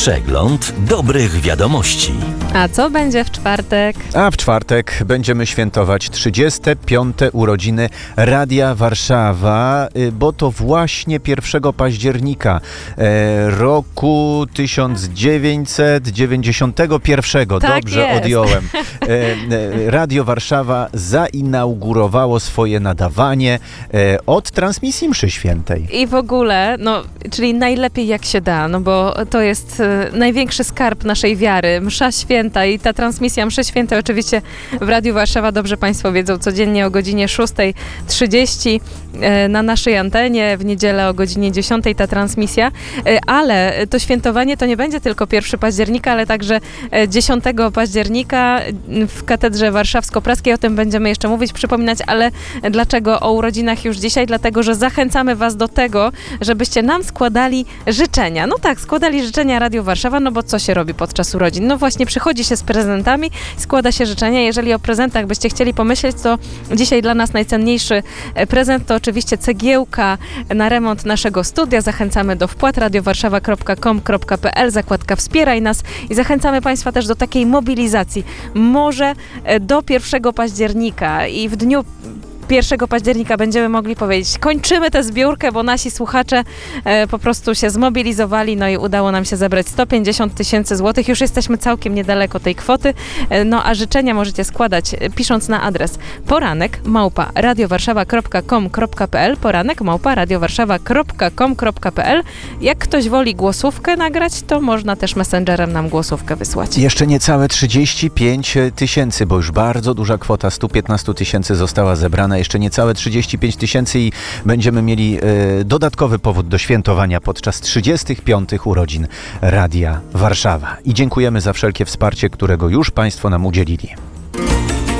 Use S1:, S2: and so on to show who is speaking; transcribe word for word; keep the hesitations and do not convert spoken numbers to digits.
S1: Przegląd dobrych wiadomości.
S2: A co będzie w czwartek?
S3: A w czwartek będziemy świętować trzydzieste piąte urodziny Radia Warszawa, bo to właśnie pierwszego października e, roku tysiąc dziewięćset dziewięćdziesiątego pierwszego.
S2: Tak
S3: Dobrze
S2: jest.
S3: odjąłem. E, e, Radio Warszawa zainaugurowało swoje nadawanie e, od transmisji mszy świętej.
S2: I w ogóle, no, czyli najlepiej jak się da, no bo to jest e, największy skarb naszej wiary, msza święta i ta transmisja mszy świętej oczywiście w Radiu Warszawa, dobrze Państwo wiedzą, codziennie o godzinie szósta trzydzieści e, na naszej antenie, w niedzielę o godzinie dziesiątej ta transmisja, e, ale to świętowanie to nie będzie tylko pierwszego października, ale także e, dziesiątego października w Katedrze Warszawsko-Praskiej, o tym będziemy jeszcze mówić, przypominać, ale dlaczego o urodzinach już dzisiaj? Dlatego, że zachęcamy Was do tego, żebyście nam składali życzenia. No tak, składali życzenia Radio Warszawa, no bo co się robi podczas urodzin? No właśnie przychodzi się z prezentami, składa się życzenia. Jeżeli o prezentach byście chcieli pomyśleć, to dzisiaj dla nas najcenniejszy prezent to oczywiście cegiełka na remont naszego studia. Zachęcamy do wpłat radiowarszawa kropka com kropka pe el, zakładka Wspieraj nas i zachęcamy Państwa też do takiej mobilizacji. Może do pierwszego października i w dniu pierwszego października będziemy mogli powiedzieć, kończymy tę zbiórkę, bo nasi słuchacze e, po prostu się zmobilizowali, no i udało nam się zebrać sto pięćdziesiąt tysięcy złotych. Już jesteśmy całkiem niedaleko tej kwoty, e, no a życzenia możecie składać e, pisząc na adres poranek małpa radiowarszawa kropka com kropka pe el, poranek małpa radiowarszawa kropka com kropka pe el. Jak ktoś woli głosówkę nagrać, to można też messengerem nam głosówkę wysłać.
S3: Jeszcze niecałe trzydzieści pięć tysięcy, bo już bardzo duża kwota, sto piętnaście tysięcy została zebrana. Jeszcze niecałe trzydzieści pięć tysięcy i będziemy mieli e, dodatkowy powód do świętowania podczas trzydziestych piątych urodzin Radia Warszawa. I dziękujemy za wszelkie wsparcie, którego już Państwo nam udzielili.